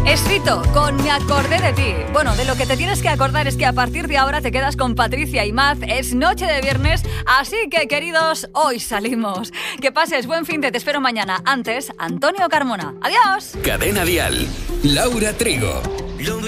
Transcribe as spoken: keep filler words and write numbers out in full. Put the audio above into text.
Escrito con Me acordé de ti. Bueno, de lo que te tienes que acordar es que a partir de ahora te quedas con Patricia y Maz. Es noche de viernes, así que, queridos, hoy salimos. Que pases buen fin de, te espero mañana. Antes, Antonio Carmona. ¡Adiós! Cadena Dial. Laura Trigo.